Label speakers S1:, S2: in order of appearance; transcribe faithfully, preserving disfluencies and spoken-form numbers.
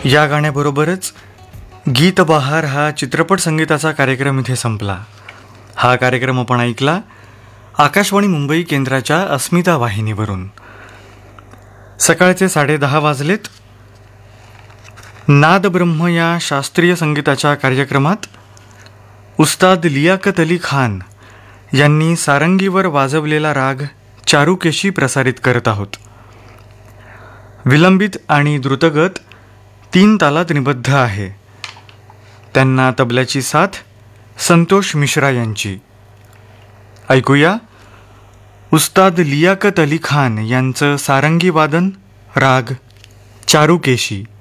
S1: या गाण्याबरोबरच गीत बहार हा चित्रपट संगीताचा कार्यक्रम इथे संपला. हा कार्यक्रम आपण ऐकला आकाशवाणी मुंबई केंद्राच्या अस्मिता वाहिनीवरून. सकाळचे साडेदहा वाजलेत. नाद ब्रह्म या शास्त्रीय संगीताच्या कार्यक्रमात उस्ताद लियाकत अली खान यांनी सारंगीवर वाजवलेला राग चारुकेशी प्रसारित करत आहोत. विलंबित आणि द्रुतगत तीन तालात निबद्ध आहे. त्यांना तबल्याची साथ संतोष मिश्रा यांची. ऐकूया उस्ताद लियाकत अली खान यांचं सारंगी वादन राग चारुकेशी.